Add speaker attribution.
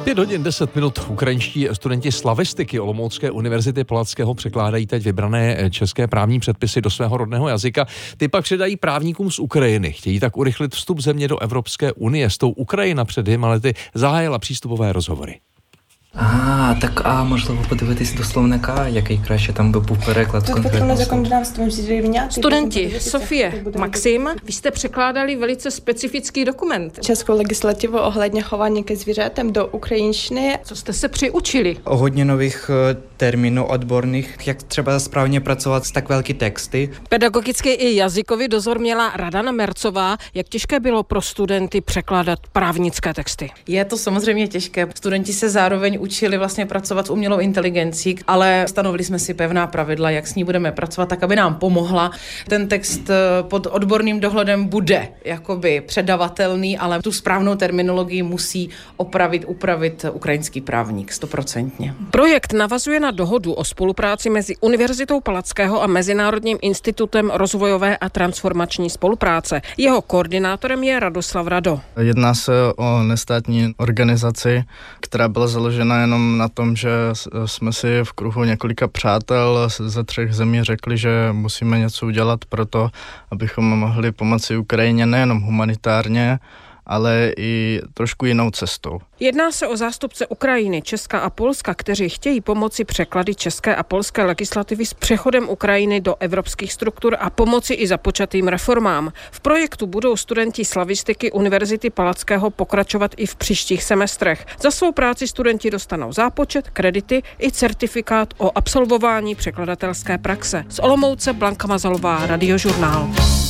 Speaker 1: 5 hodin 10 minut. Ukrajinští studenti slavistiky Olomoucké univerzity Palackého překládají teď vybrané české právní předpisy do svého rodného jazyka. Ty pak předají právníkům z Ukrajiny. Chtějí tak urychlit vstup země do Evropské unie. S tou Ukrajina před 2 lety zahájila přístupové rozhovory.
Speaker 2: А можливо подивитись до словника, який краще там би був переклад конкретно.
Speaker 3: Studenti Sofie, Maxim, vy jste překládali velice specifický dokument.
Speaker 4: Českou legislativu ohledně chování ke zvířatem do ukrajinštiny.
Speaker 3: Co jste se přiučili?
Speaker 2: Hodně nových termínů odborných, jak třeba správně pracovat s tak velký texty.
Speaker 3: Pedagogický i jazykový dozor měla Radana Mercová. Jak těžké bylo pro studenty překládat právnické texty?
Speaker 5: Je to samozřejmě těžké. Studenti se zároveň učili vlastně pracovat s umělou inteligencí, ale stanovili jsme si pevná pravidla, jak s ní budeme pracovat, tak aby nám pomohla. Ten text pod odborným dohledem bude jakoby předavatelný, ale tu správnou terminologii musí upravit ukrajinský právník 100%.
Speaker 3: Projekt navazuje na dohodu o spolupráci mezi Univerzitou Palackého a Mezinárodním institutem rozvojové a transformační spolupráce. Jeho koordinátorem je Radoslav Rado.
Speaker 6: Jedná se o nestátní organizaci, která byla založena jenom na tom, že jsme si v kruhu několika přátel ze 3 zemí řekli, že musíme něco udělat pro to, abychom mohli pomoci Ukrajině nejenom humanitárně, ale i trošku jinou cestou.
Speaker 3: Jedná se o zástupce Ukrajiny, Česka a Polska, kteří chtějí pomoci překlady české a polské legislativy s přechodem Ukrajiny do evropských struktur a pomoci i započatým reformám. V projektu budou studenti slavistiky Univerzity Palackého pokračovat i v příštích semestrech. Za svou práci studenti dostanou zápočet, kredity i certifikát o absolvování překladatelské praxe. Z Olomouce Blanka Mazalová, Radiožurnál.